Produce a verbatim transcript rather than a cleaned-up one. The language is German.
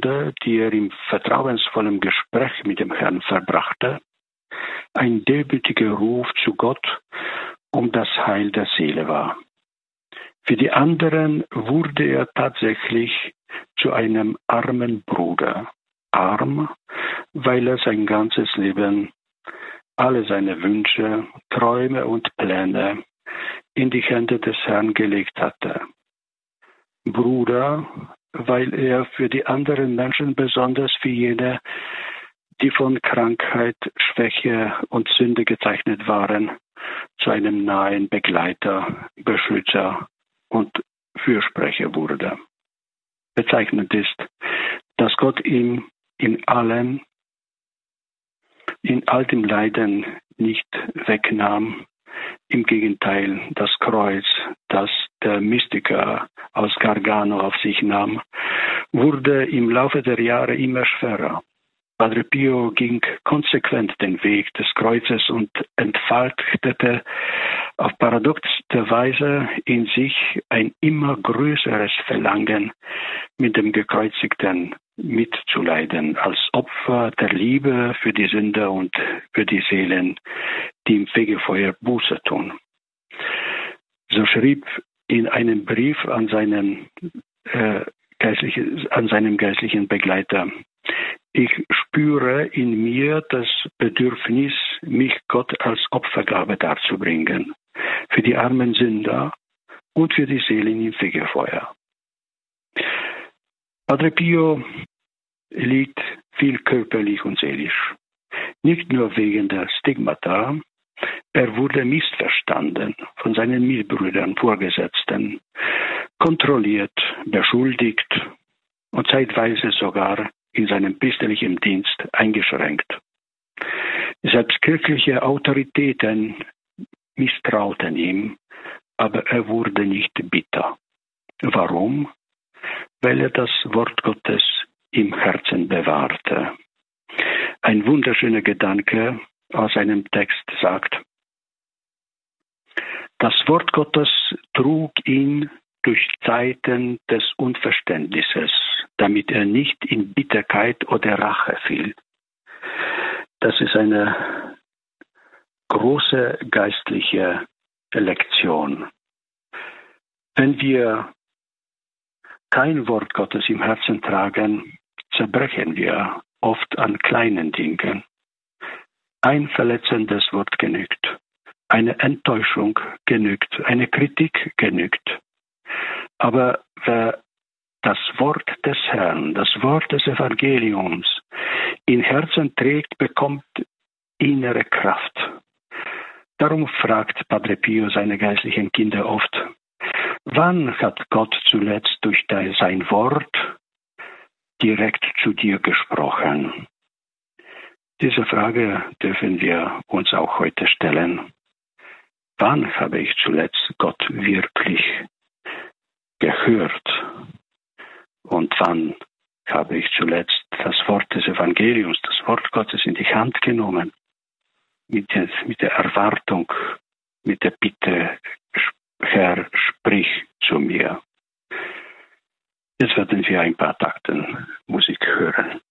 Stunde, die er im vertrauensvollen Gespräch mit dem Herrn verbrachte, ein demütiger Ruf zu Gott um das Heil der Seele war. Für die anderen wurde er tatsächlich zu einem armen Bruder. Arm, weil er sein ganzes Leben, alle seine Wünsche, Träume und Pläne in die Hände des Herrn gelegt hatte. Bruder, weil er für die anderen Menschen, besonders für jene, die von Krankheit, Schwäche und Sünde gezeichnet waren, zu einem nahen Begleiter, Beschützer und Fürsprecher wurde. Bezeichnend ist, dass Gott ihm in allem, in all dem Leiden nicht wegnahm. Im Gegenteil, das Kreuz, das der Mystiker aus Gargano auf sich nahm, wurde im Laufe der Jahre immer schwerer. Padre Pio ging konsequent den Weg des Kreuzes und entfaltete auf paradoxe Weise in sich ein immer größeres Verlangen, mit dem Gekreuzigten mitzuleiden, als Opfer der Liebe für die Sünder und für die Seelen, die im Fegefeuer Buße tun. So schrieb in einem Brief an seinen, äh, geistlichen, an seinem geistlichen Begleiter: Ich spüre in mir das Bedürfnis, mich Gott als Opfergabe darzubringen, für die armen Sünder und für die Seelen im Fegefeuer. Padre Pio litt viel körperlich und seelisch. Nicht nur wegen der Stigmata, er wurde missverstanden von seinen Mitbrüdern, Vorgesetzten, kontrolliert, beschuldigt und zeitweise sogar in seinem priesterlichen Dienst eingeschränkt. Selbst kirchliche Autoritäten misstrauten ihm, aber er wurde nicht bitter. Warum? Weil er das Wort Gottes im Herzen bewahrte. Ein wunderschöner Gedanke aus einem Text sagt: Das Wort Gottes trug ihn durch Zeiten des Unverständnisses, damit er nicht in Bitterkeit oder Rache fiel. Das ist eine große geistliche Lektion. Wenn wir kein Wort Gottes im Herzen tragen, zerbrechen wir oft an kleinen Dingen. Ein verletzendes Wort genügt, eine Enttäuschung genügt, eine Kritik genügt. Aber wer das Wort des Herrn, das Wort des Evangeliums in Herzen trägt, bekommt innere Kraft. Darum fragt Padre Pio seine geistlichen Kinder oft: Wann hat Gott zuletzt durch sein Wort direkt zu dir gesprochen? Diese Frage dürfen wir uns auch heute stellen. Wann habe ich zuletzt Gott wirklich gehört? Und wann habe ich zuletzt das Wort des Evangeliums, das Wort Gottes in die Hand genommen? Mit der, mit der Erwartung, mit der Bitte: Herr, sprich zu mir. Jetzt werden wir ein paar Takten Musik hören.